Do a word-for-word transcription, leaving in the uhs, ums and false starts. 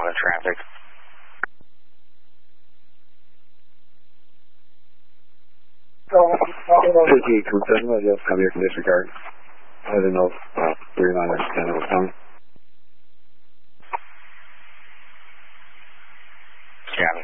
the traffic. Fifty concern, what else come here from disregard? I don't know if uh, three nine ten was coming. Copy.